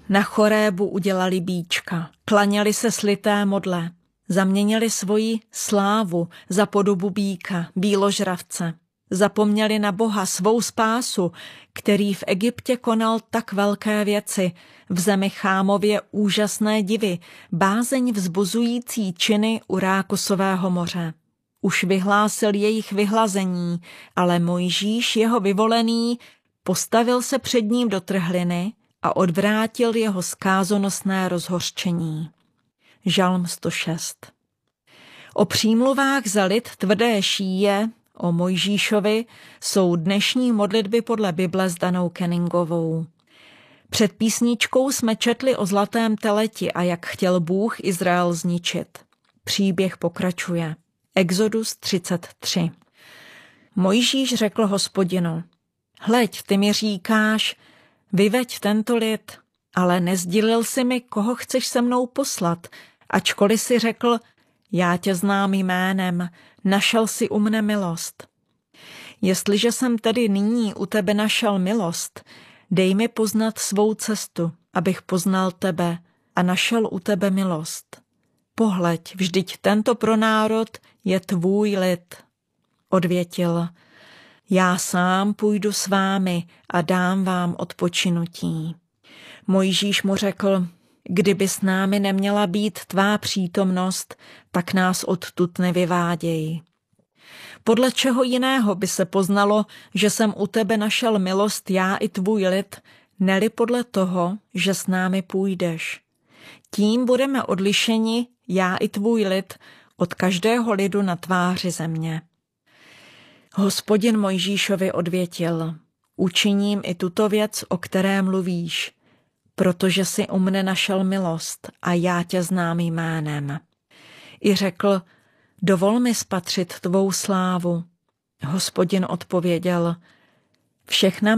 Na Chorébu udělali býčka, klaněli se slité modle, zaměnili svoji slávu za podobu býka, bíložravce. Zapomněli na Boha, svou spásu, který v Egyptě konal tak velké věci, v zemi Chámově úžasné divy, bázeň vzbuzující činy u Rákosového moře. Už vyhlásil jejich vyhlazení, ale Mojžíš, jeho vyvolený, postavil se před ním do trhliny a odvrátil jeho zkázonosné rozhořčení. Žalm 106. O přímluvách za lid tvrdé šíje, o Mojžíšovi, jsou dnešní modlitby podle Bible s Danou Kenningovou. Před písničkou jsme četli o zlatém teleti a jak chtěl Bůh Izrael zničit. Příběh pokračuje. Exodus 33. Mojžíš řekl Hospodinu: Hleď, ty mi říkáš, vyveď tento lid, ale nesdělil si mi, koho chceš se mnou poslat, ačkoliv si řekl, já tě znám jménem, našel si u mne milost. Jestliže jsem tedy nyní u tebe našel milost, dej mi poznat svou cestu, abych poznal tebe a našel u tebe milost. Pohleď, vždyť tento pronárod je tvůj lid. Odvětil: Já sám půjdu s vámi a dám vám odpočinutí. Mojžíš mu řekl: Kdyby s námi neměla být tvá přítomnost, tak nás odtud nevyváděj. Podle čeho jiného by se poznalo, že jsem u tebe našel milost já i tvůj lid, neli podle toho, že s námi půjdeš. Tím budeme odlišeni, já i tvůj lid, od každého lidu na tváři země. Hospodin Mojžíšovi odvětil: Učiním i tuto věc, o které mluvíš, protože jsi u mne našel milost a já tě znám jménem. I řekl: Dovol mi spatřit tvou slávu. Hospodin odpověděl: Všechna